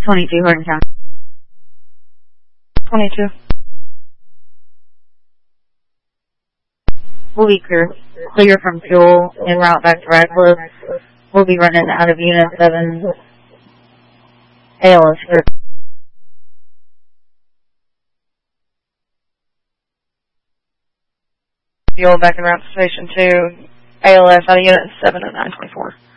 22, Hardin County. 22. We'll be clear from fuel en route back to Radcliffe. We'll be running out of Unit 7 ALS. Fuel back en route to Station 2. ALS out of Unit 7 at 924.